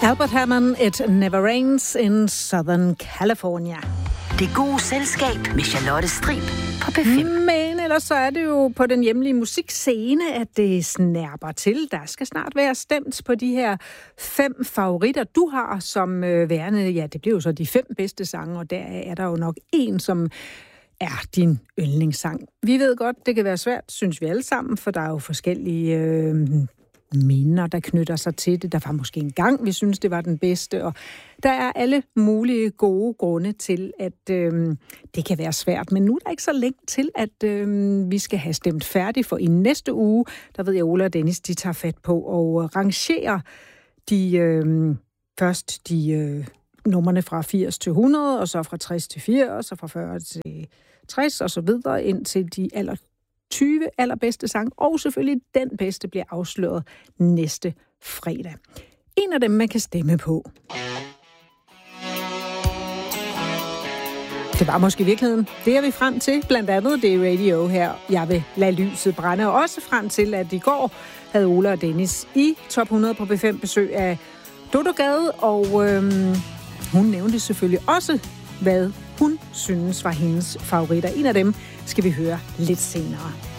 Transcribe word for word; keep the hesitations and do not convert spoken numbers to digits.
Albert Hammond, It Never Rains in Southern California. Det gode selskab med Charlotte Strib på P fem. Men ellers så er det jo på den hjemlige musikscene, at det snærper til. Der skal snart være stemt på de her fem favoritter, du har som øh, værende. Ja, det bliver jo så de fem bedste sange, og der er der jo nok en, som er din yndlingssang. Vi ved godt, det kan være svært, synes vi alle sammen, for der er jo forskellige øh, minder, der knytter sig til det. Der var måske en gang, vi synes, det var den bedste, og der er alle mulige gode grunde til, at øh, det kan være svært. Men nu er der ikke så længe til, at øh, vi skal have stemt færdigt, for i næste uge, der ved jeg, Ola og Dennis, de tager fat på og rangerer de øh, først de øh, numrene fra firs til hundrede, og så fra tres til firs, og fra fyrre til tres, og så videre, ind til de aller tyve allerbedste sange, og selvfølgelig den bedste bliver afsløret næste fredag. En af dem, man kan stemme på. Det var måske i virkeligheden. Det er vi frem til. Blandt andet det radio her. Jeg vil lade lyset brænde. Og også frem til, at i går havde Ola og Dennis i Top hundrede på P fem besøg af Dodo Gade, og øhm, hun nævnte selvfølgelig også, hvad hun synes var hendes favoritter. En af dem skal vi høre lidt senere.